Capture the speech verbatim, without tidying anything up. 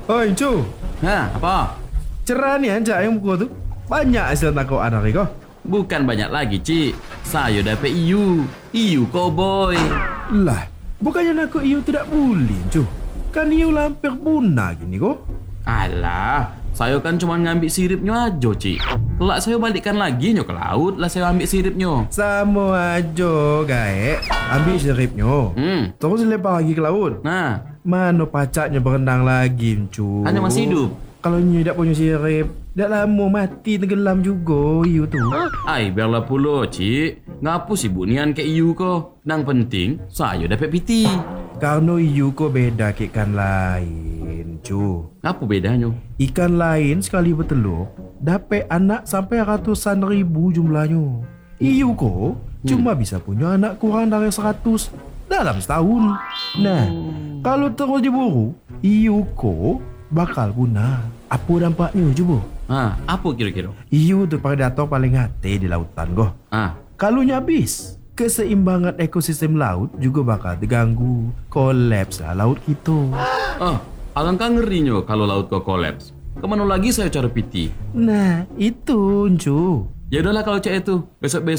Oi, Cu. Hah, apa? Cerah nih aja yang buku tuh. Banyak hasil tangkap anak kok. Bukan banyak lagi, Ci. Saya dapat iu. Iu cowboy. Lah, bukannya aku iu tidak boleh, Cu. Kan iu lampir punah gini kok. Alah, saya kan cuma ngambil siripnya aja, Ci. Kelak saya balikkan lagi nyo ke laut, lah saya ambil siripnya. Sama aja, gaek. Ambil siripnya. Hmm. Terus lempar lagi ke laut. Nah, Mana pacaknya berenang lagi, Cu? hanya masih hidup. Kalau nyu tidak punya sirip, dah lama mati tenggelam juga iu tu. Ai, biarlah pula, Ci. Ngapu sibuk nian ke iu ko. Nang penting, saya dapat piti. Karena iu ko beda ke ikan lain, Cu. Apa bedanya? Ikan lain sekali bertelur, dapat anak sampai ratusan ribu jumlahnya. Iu ko cuma bisa punya anak kurang dari seratus dalam setahun. Nah, kalau terus diburu, iu ko bakal punah. Apa dampaknya coba? Ah, apa kira-kira? Iu tu predator paling hati di lautan goh. Ah, Kalau habis, keseimbangan ekosistem laut juga bakal terganggu. Kolaps lah laut kita. oh, alangkah ngerinya kalau laut kau kolaps. Kemana lagi saya cari piti? Nah, itu, Cu. Ya udahlah kalau cek itu. Besok-besok